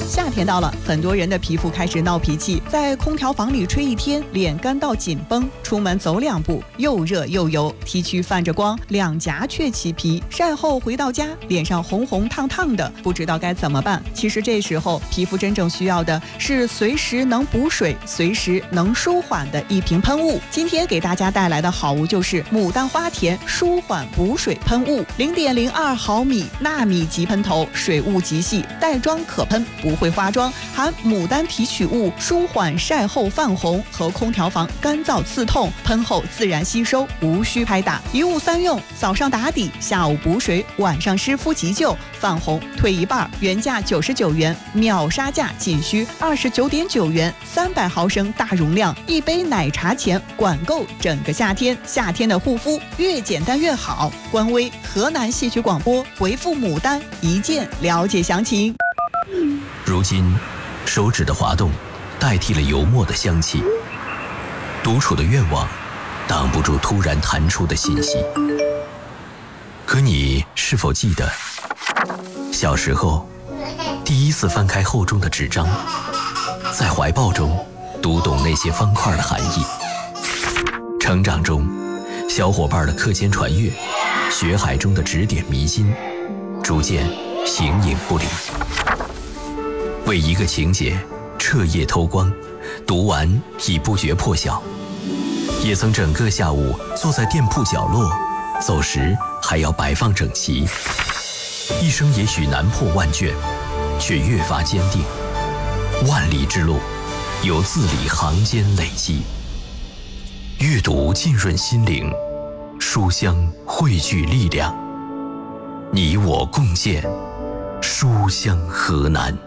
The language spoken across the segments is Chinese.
夏天到了，很多人的皮肤开始闹脾气，在空调房里吹一天，脸干到紧绷，出门走2步又热又油，T 区泛着光，两颊却起皮，晒后回到家，脸上红红烫烫的，不知道该怎么办。其实这时候皮肤真正需要的是随时能补水、随时能舒缓的一瓶喷雾。今天给大家带来的好物就是牡丹花田舒缓补水喷雾，0.02毫米纳米级喷头，水雾极细，带妆可喷，不会花妆，含牡丹提取物，舒缓晒后泛红和空调房干燥刺痛，喷后自然吸收，无需拍打，一物3用，早上打底，下午补水，晚上湿敷急救，泛红退一半，原价99元，秒杀价仅需29.9元，300毫升大容量，一杯奶茶钱，管够整个夏天。夏天的护肤越简单越好。官微河南戏曲广播回复牡丹一键了解详情。 如今手指的滑动代替了油墨的香气，独处的愿望挡不住突然弹出的信息。可你是否记得小时候第一次翻开厚重的纸张，在怀抱中读懂那些方块的含义？成长中小伙伴的课间传阅，学海中的指点迷津，逐渐形影不离。为一个情节彻夜偷光，读完已不觉破晓。也曾整个下午坐在店铺角落，走时还要摆放整齐。一生也许难破万卷，却越发坚定。万里之路由字里行间累积，阅读浸润心灵，书香汇聚力量。你我共建书香河南。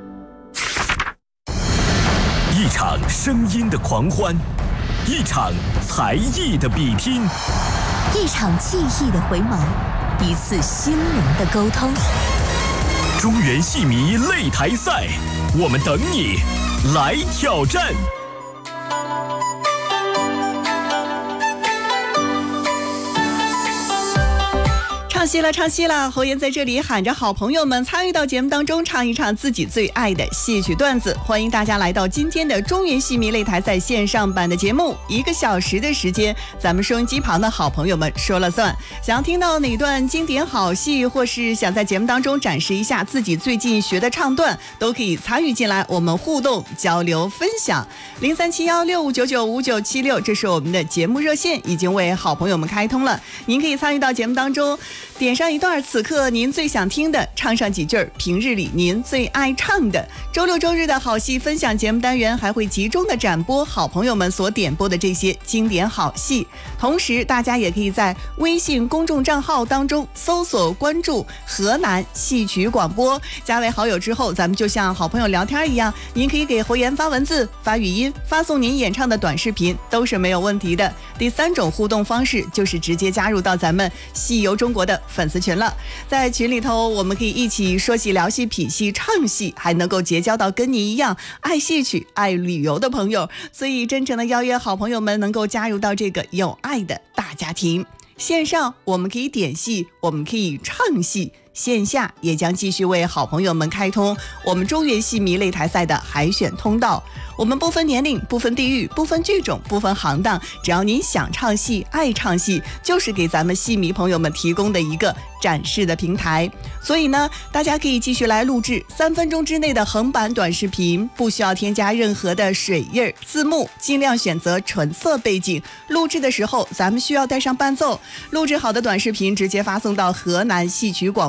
一场声音的狂欢，一场才艺的比拼， 一场记忆的回眸，一次心灵的沟通。 中原戏迷擂台赛，我们等你来挑战。 唱戏了！侯岩在这里喊着好朋友们参与到节目当中，唱一唱自己最爱的戏曲段子。欢迎大家来到今天的中原戏迷擂台赛线上版的节目，1个小时的时间，咱们收音机旁的好朋友们说了算。想要听到哪段经典好戏，或是想在节目当中展示一下自己最近学的唱段，都可以参与进来，我们互动交流分享。037165995976，这是我们的节目热线，已经为好朋友们开通了。您可以参与到节目当中，点上一段此刻您最想听的，唱上几句平日里您最爱唱的。周六周日的好戏分享节目单元还会集中的展播好朋友们所点播的这些经典好戏，同时大家也可以在微信公众账号当中搜索关注河南戏曲广播，加为好友之后，咱们就像好朋友聊天一样，您可以给侯岩发文字、发语音、发送您演唱的短视频，都是没有问题的。第3种互动方式就是直接加入到咱们戏游中国的粉丝群了，在群里头我们可以一起说戏聊戏品戏唱戏，还能够结交到跟你一样爱戏曲爱旅游的朋友，所以真诚的邀约好朋友们能够加入到这个有爱的大家庭。线上我们可以点戏，我们可以唱戏，线下也将继续为好朋友们开通我们中原戏迷擂台赛的海选通道。我们不分年龄，不分地域，不分剧种，不分行当，只要您想唱戏爱唱戏，就是给咱们戏迷朋友们提供的一个展示的平台。所以呢，大家可以继续来录制3分钟之内的横版短视频，不需要添加任何的水印字幕，尽量选择纯色背景。录制的时候咱们需要带上伴奏，录制好的短视频直接发送到河南戏曲广